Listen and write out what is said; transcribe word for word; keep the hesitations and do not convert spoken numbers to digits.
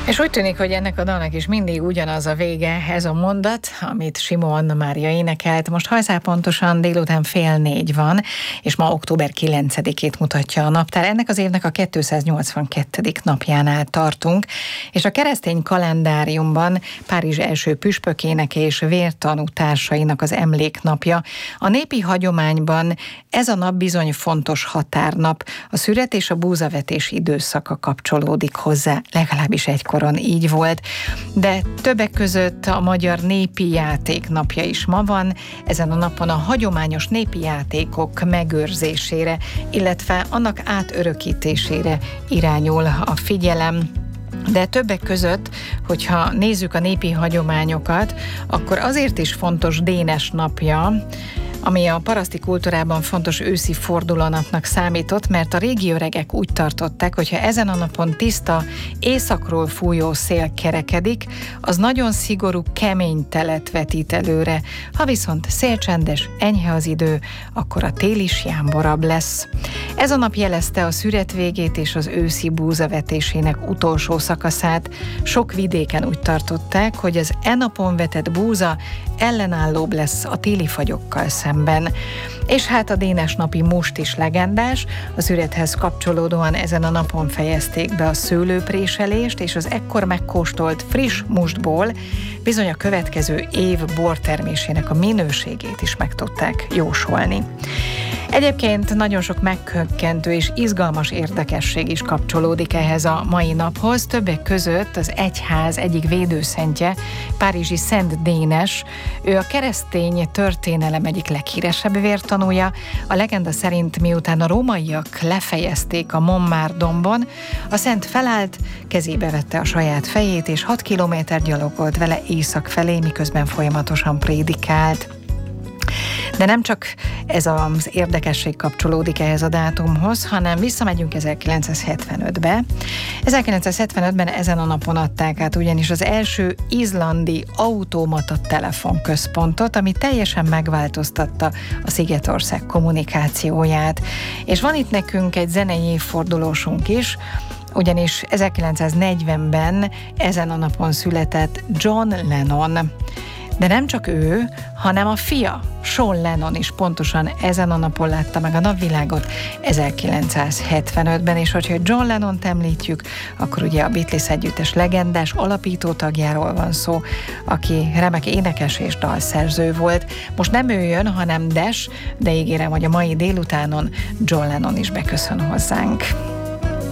És úgy tűnik, hogy ennek a dalnak is mindig ugyanaz a vége, ez a mondat, amit Simó Anna Mária énekelt. Most hajszál pontosan délután fél négy van, és ma október kilencedikét mutatja a naptár. Ennek az évnek a kétszáznyolcvankettedik napjánál tartunk, és a keresztény kalendáriumban Párizs első püspökének és vértanú társainak az emléknapja. A népi hagyományban ez a nap bizony fontos határnap. A szüret és a búzavetés időszaka kapcsolódik hozzá, legalábbis egykor így volt, de többek között a magyar népi játék napja is ma van. Ezen a napon a hagyományos népi játékok megőrzésére, illetve annak átörökítésére irányul a figyelem. De többek között, hogyha nézzük a népi hagyományokat, akkor azért is fontos Dénes napja, ami a paraszti kultúrában fontos őszi fordulónapnak számított, mert a régi öregek úgy tartották, hogyha ezen a napon tiszta, északról fújó szél kerekedik, az nagyon szigorú, kemény telet vetít előre. Ha viszont szélcsendes, enyhe az idő, akkor a tél is jámborabb lesz. Ez a nap jelezte a szüret végét és az őszi búzavetésének utolsó szakaszát. Sok vidéken úgy tartották, hogy az e napon vetett búza ellenállóbb lesz a téli fagyokkal szemben. És hát a Dénes napi must is legendás, a szürethez kapcsolódóan ezen a napon fejezték be a szőlőpréselést, és az ekkor megkóstolt friss mustból bizony a következő év bortermésének a minőségét is meg tudták jósolni. Egyébként nagyon sok meghökkentő és izgalmas érdekesség is kapcsolódik ehhez a mai naphoz. Többek között az egyház egyik védőszentje, párizsi Szent Dénes. Ő a keresztény történelem egyik leghíresebb vértanúja. A legenda szerint miután a rómaiak lefejezték a Montmartre dombon, a szent felállt, kezébe vette a saját fejét, és hat kilométer gyalogolt vele észak felé, miközben folyamatosan prédikált. De nem csak ez az érdekesség kapcsolódik ehhez a dátumhoz, hanem visszamegyünk ezerkilencszázhetvenötbe. ezerkilencszázhetvenötben ezen a napon adták át ugyanis az első izlandi automata telefonközpontot, ami teljesen megváltoztatta a Szigetország kommunikációját. És van itt nekünk egy zenei évfordulósunk is, ugyanis ezerkilencszáznegyvenben ezen a napon született John Lennon. De nem csak ő, hanem a fia, Sean Lennon is pontosan ezen a napon látta meg a napvilágot ezerkilencszázhetvenötben, és hogyha John Lennont említjük, akkor ugye a Beatles együttes legendás alapító tagjáról van szó, aki remek énekes és dalszerző volt. Most nem ő jön, hanem Dash, de ígérem, hogy a mai délutánon John Lennon is beköszön hozzánk.